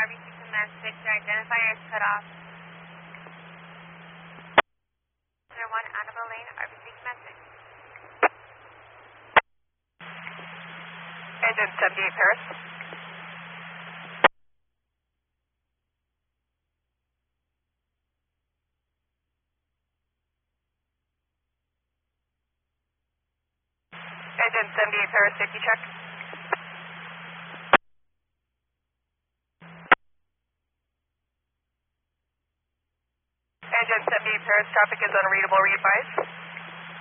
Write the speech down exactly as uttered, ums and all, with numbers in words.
R B C command six, your identifier is cut off. zero one Annabelle Lane, R B C command six. Engine seventy-eight Paris. Engine seventy-eight Paris, safety check. Engine seventy-eight Paris, traffic is unreadable, re-advise.